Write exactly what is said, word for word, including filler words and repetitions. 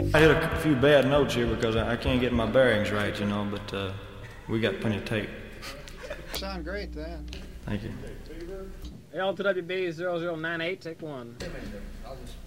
I hit a few bad notes here because I can't get my bearings right, you know, but uh, we got plenty of tape. Sound great then. Thank you. L to W B zero zero nine eight, take one.